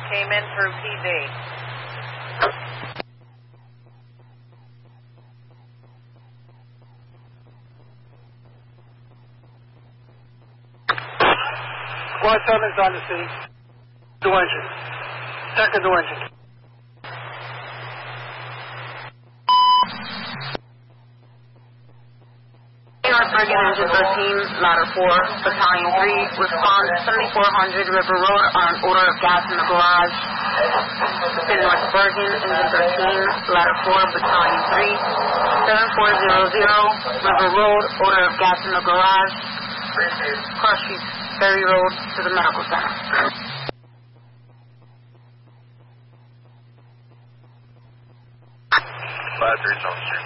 came in through PD. Squad 7's on the scene. New engine. Second new engine. Bergen Engine 13, Ladder 4, Battalion 3, response 7400 River Road on order of gas in the garage. In North Bergen, Engine 13, Ladder 4, Battalion 3, 7400 River Road, order of gas in the garage. Cross Street Ferry Road to the medical center. Ladder 3 on